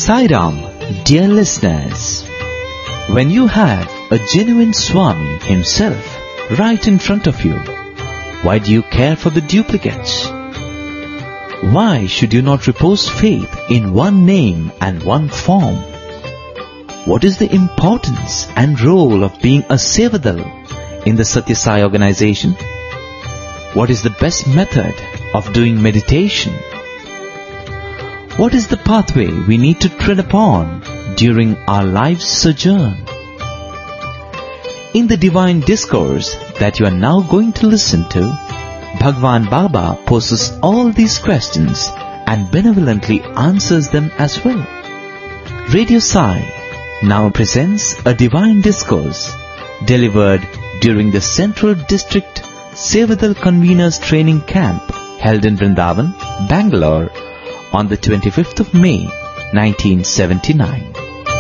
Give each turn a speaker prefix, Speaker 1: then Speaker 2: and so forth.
Speaker 1: Sai Ram, dear listeners, when you have a genuine Swami himself right in front of you, why do you care for the duplicates? Why should you not repose faith in one name and one form? What is the importance and role of being a Sevadal in the Satya Sai organization? What is the best method of doing meditation? What is the pathway we need to tread upon during our life's sojourn? In the divine discourse that you are now going to listen to, Bhagwan Baba poses all these questions and benevolently answers them as well. Radio Sai now presents a divine discourse delivered during the Central District Sevadal Conveners Training Camp held in Vrindavan, Bangalore on the 25th of May, 1979.